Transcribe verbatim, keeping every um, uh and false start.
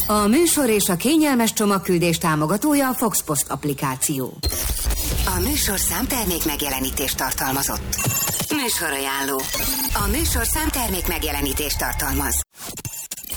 A műsor és a kényelmes csomagküldés támogatója a Fox Post applikáció. A műsorszám termék megjelenítést tartalmazott. Műsorajánló. A műsorszám termék megjelenítést tartalmaz.